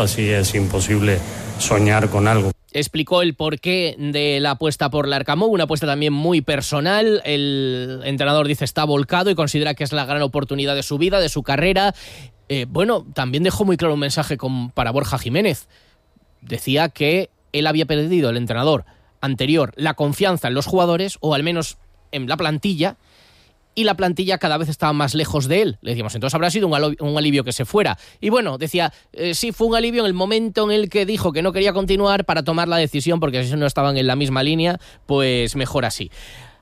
Así es imposible soñar con algo. Explicó el porqué de la apuesta por Larcamón, una apuesta también muy personal. El entrenador dice está volcado y considera que es la gran oportunidad de su vida, de su carrera. También dejó muy claro un mensaje para Borja Jiménez. Decía que él había perdido, el entrenador anterior, la confianza en los jugadores, o al menos en la plantilla, y la plantilla cada vez estaba más lejos de él. Le decíamos, entonces habrá sido un alivio que se fuera. Y bueno, decía, sí, fue un alivio en el momento en el que dijo que no quería continuar para tomar la decisión, porque si no estaban en la misma línea, pues mejor así.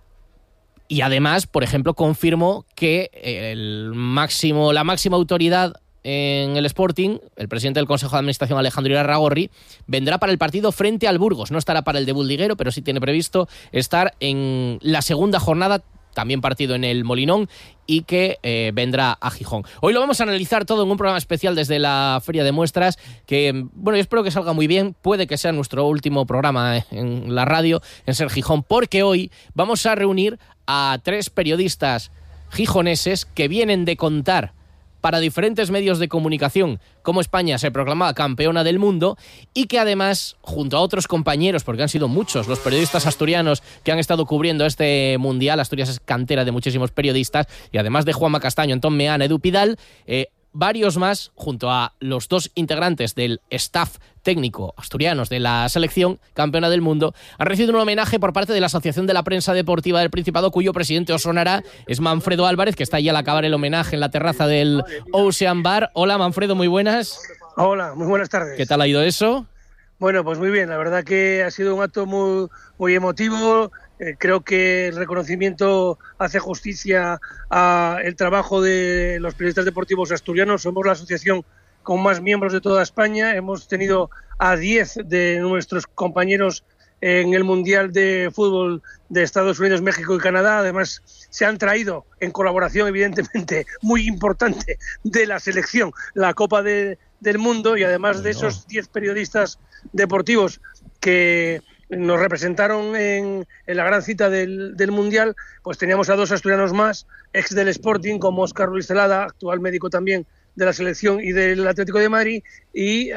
Y además, por ejemplo, confirmó que la máxima autoridad en el Sporting, el presidente del Consejo de Administración, Alejandro Irarrágorri, vendrá para el partido frente al Burgos. No estará para el debut liguero, pero sí tiene previsto estar en la segunda jornada, también partido en el Molinón, y que vendrá a Gijón. Hoy lo vamos a analizar todo en un programa especial desde la Feria de Muestras, que, bueno, yo espero que salga muy bien. Puede que sea nuestro último programa en la radio, en Ser Gijón, porque hoy vamos a reunir a 3 periodistas gijoneses que vienen de contar para diferentes medios de comunicación cómo España se proclamaba campeona del mundo, y que además, junto a otros compañeros, porque han sido muchos los periodistas asturianos que han estado cubriendo este mundial, Asturias es cantera de muchísimos periodistas, y además de Juanma Castaño, Antón Meana, Edu Pidal, varios más, junto a los 2 integrantes del staff técnico asturianos de la selección campeona del mundo, han recibido un homenaje por parte de la Asociación de la Prensa Deportiva del Principado, cuyo presidente os sonará, es Manfredo Álvarez, que está ahí al acabar el homenaje en la terraza del Ocean Bar. Hola, Manfredo, muy buenas. Hola, muy buenas tardes. ¿Qué tal ha ido eso? Bueno, pues muy bien, la verdad que ha sido un acto muy, muy emotivo. Creo que el reconocimiento hace justicia al trabajo de los periodistas deportivos asturianos. Somos la asociación con más miembros de toda España. Hemos tenido a 10 de nuestros compañeros en el Mundial de Fútbol de Estados Unidos, México y Canadá. Además, se han traído, en colaboración evidentemente muy importante de la selección, la Copa del Mundo, y además de esos 10 periodistas deportivos que nos representaron en la gran cita del Mundial, pues teníamos a 2 asturianos más, ex del Sporting, como Óscar Ruiz Celada, actual médico también de la selección y del Atlético de Madrid, y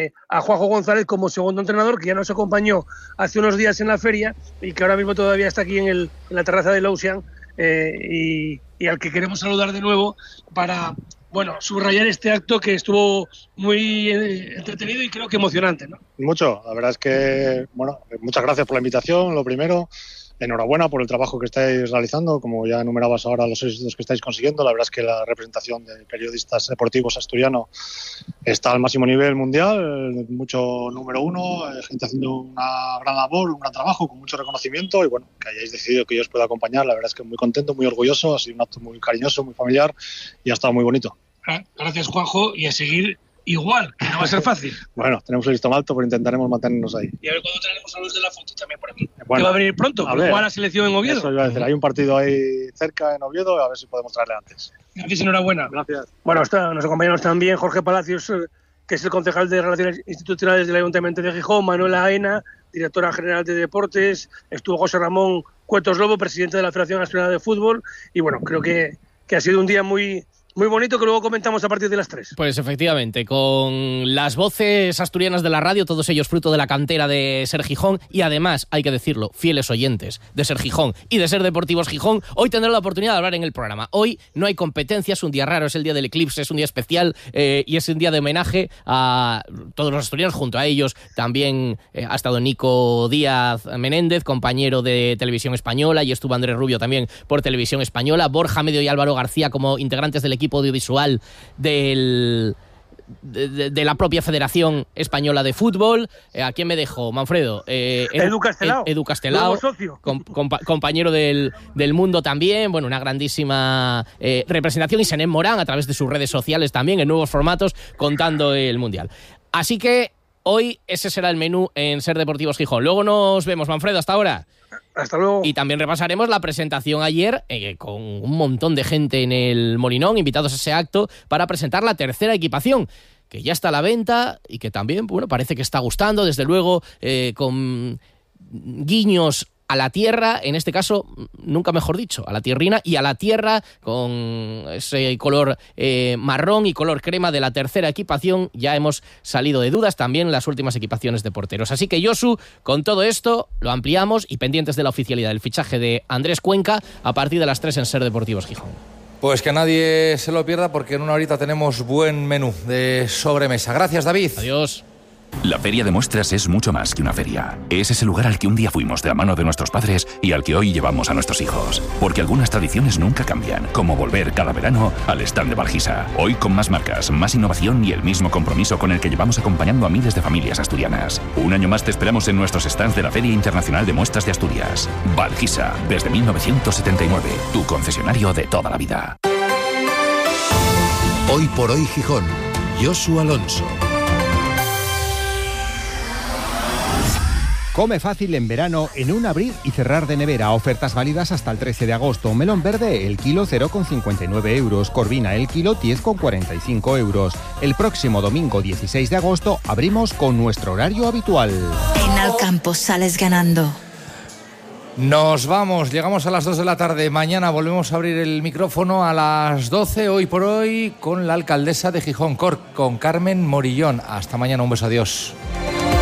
a Juanjo González como segundo entrenador, que ya nos acompañó hace unos días en la feria y que ahora mismo todavía está aquí en la terraza del Ocean, y al que queremos saludar de nuevo para, bueno, subrayar este acto que estuvo muy entretenido y creo que emocionante, ¿no? Mucho, la verdad es que, bueno, muchas gracias por la invitación, lo primero. Enhorabuena por el trabajo que estáis realizando, como ya enumerabas ahora los éxitos que estáis consiguiendo. La verdad es que la representación de periodistas deportivos asturiano está al máximo nivel mundial, mucho número 1, gente haciendo una gran labor, un gran trabajo, con mucho reconocimiento, y bueno, que hayáis decidido que yo os pueda acompañar, la verdad es que muy contento, muy orgulloso, ha sido un acto muy cariñoso, muy familiar y ha estado muy bonito. Gracias, Juanjo, y a seguir igual, que no va a ser fácil. Bueno, tenemos el listón alto, pero intentaremos mantenernos ahí. Y a ver cuándo traemos a los de la foto también por aquí. Bueno, que va a venir pronto, juega la selección en Oviedo. Eso iba a decir, hay un partido ahí cerca en Oviedo, a ver si podemos traerle antes. Gracias, enhorabuena. Gracias. Bueno, nos acompañamos también Jorge Palacios, que es el concejal de Relaciones Institucionales del Ayuntamiento de Gijón, Manuela Aena, directora general de Deportes, estuvo José Ramón Cuetos Lobo, presidente de la Federación Asturiana de Fútbol, y bueno, creo que ha sido un día muy bonito, que luego comentamos a partir de las 3. Pues efectivamente, con las voces asturianas de la radio, todos ellos fruto de la cantera de Ser Gijón, y además, hay que decirlo, fieles oyentes de Ser Gijón y de Ser Deportivos Gijón, hoy tendrán la oportunidad de hablar en el programa. Hoy no hay competencia, es un día raro, es el día del eclipse, es un día especial, y es un día de homenaje a todos los asturianos. Junto a ellos también ha estado Nico Díaz Menéndez, compañero de Televisión Española, y estuvo Andrés Rubio también por Televisión Española, Borja Medio y Álvaro García como integrantes del equipo audiovisual de la propia Federación Española de Fútbol. ¿A quién me dejo, Manfredo? Edu Castelao. Edu Castelao, compañero del Mundo también. Bueno, una grandísima representación. Y Senem Morán, a través de sus redes sociales también, en nuevos formatos, contando el Mundial. Así que hoy ese será el menú en Ser Deportivos Gijón. Luego nos vemos, Manfredo, hasta ahora. Hasta luego. Y también repasaremos la presentación ayer, con un montón de gente en el Molinón, invitados a ese acto para presentar la tercera equipación, que ya está a la venta y que también, bueno, parece que está gustando, desde luego, con guiños a la tierra, en este caso, nunca mejor dicho, a la tierrina y a la tierra con ese color marrón y color crema de la tercera equipación. Ya hemos salido de dudas, también las últimas equipaciones de porteros. Así que Josu, con todo esto lo ampliamos y pendientes de la oficialidad del fichaje de Andrés Cuenca a partir de las 3 en Ser Deportivos Gijón. Pues que nadie se lo pierda, porque en una horita tenemos buen menú de sobremesa. Gracias, David. Adiós. La Feria de Muestras es mucho más que una feria. Es ese lugar al que un día fuimos de la mano de nuestros padres y al que hoy llevamos a nuestros hijos. Porque algunas tradiciones nunca cambian, como volver cada verano al stand de Valgisa. Hoy con más marcas, más innovación y el mismo compromiso con el que llevamos acompañando a miles de familias asturianas. Un año más te esperamos en nuestros stands de la Feria Internacional de Muestras de Asturias. Valgisa, desde 1979, tu concesionario de toda la vida. Hoy por hoy Gijón, Josu Alonso. Come fácil en verano en un abrir y cerrar de nevera. Ofertas válidas hasta el 13 de agosto. Melón verde, el kilo 0,59 euros. Corvina, el kilo 10,45 euros. El próximo domingo 16 de agosto abrimos con nuestro horario habitual. En Alcampo sales ganando. Nos vamos, llegamos a las 2 de la tarde. Mañana volvemos a abrir el micrófono a las 12, hoy por hoy, con la alcaldesa de Gijón, con Carmen Morillón. Hasta mañana, un beso, adiós.